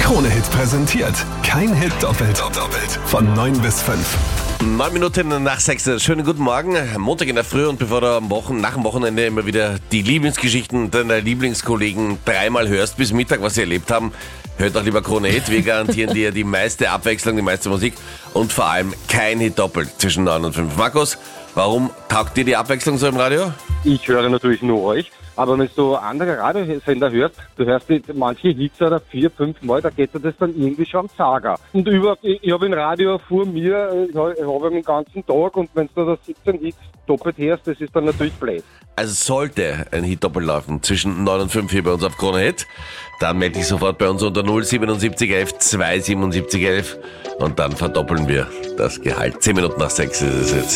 Krone-Hit präsentiert. Kein Hit doppelt. Von 9 bis 5. 9 Minuten nach 6. Schönen guten Morgen. Montag in der Früh, und bevor du nach dem Wochenende immer wieder die Lieblingsgeschichten deiner Lieblingskollegen dreimal hörst bis Mittag, was sie erlebt haben, hört doch lieber Krone Hit. Wir garantieren dir die meiste Abwechslung, die meiste Musik und vor allem kein Hit doppelt zwischen 9 und 5. Markus, warum taugt dir die Abwechslung so im Radio? Ich höre natürlich nur euch, aber wenn du andere Radiosender hörst, du hörst manche Hits oder 4-5 Mal, da geht dir das dann irgendwie schon Saga. Und ich habe ein Radio vor mir, ich habe den ganzen Tag, und wenn du da 17 Hits doppelt hörst, das ist dann natürlich blöd. Also sollte ein Hit doppelt laufen zwischen 9 und 5 hier bei uns auf Krone Hit, dann melde dich sofort bei uns unter 07711 27711 und dann verdoppeln wir das Gehalt. 10 Minuten nach 6 ist es jetzt.